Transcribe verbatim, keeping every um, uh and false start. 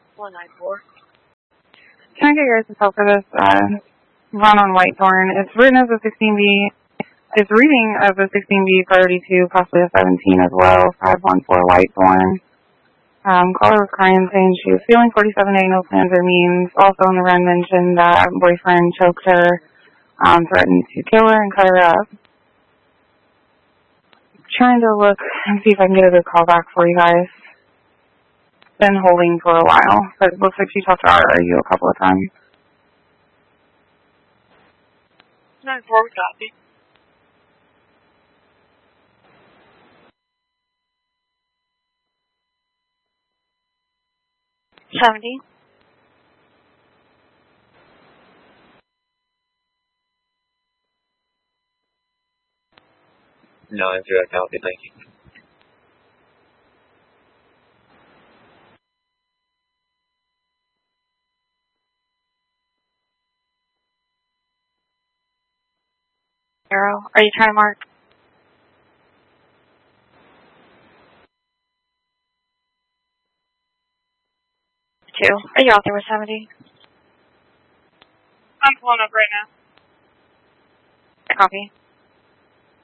one nine four. Can I get your guys' help for this uh, run on Whitethorn? It's written as a sixteen B. It's reading as a sixteen B priority two, possibly a seventeen as well, five one four Whitethorn. Um, caller was crying saying she was feeling forty-seven A, no plans or means. Also on the run mentioned that boyfriend choked her, um, threatened to kill her and cut her up. Trying to look and see if I can get a good call back for you guys. Been holding for a while, but it looks like she talked to R R U a couple of times. nine four, copy. seventy. nine zero, copy, thank you. Arrow, are you trying to mark? Two. Are you out there with seventy? I'm pulling up right now. Copy.